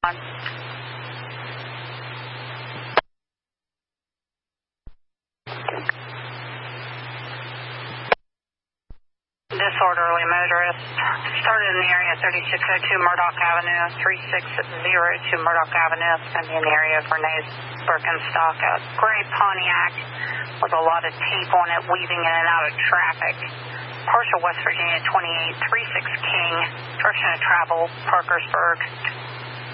Disorderly motorist started in the area 3602 Murdoch Avenue, 3602 Murdoch Avenue. It's going to be in the area of Renee's Birkenstock. A gray Pontiac with a lot of tape on it, weaving in and out of traffic. Partial West Virginia 2836 King, direction of travel, Parkersburg.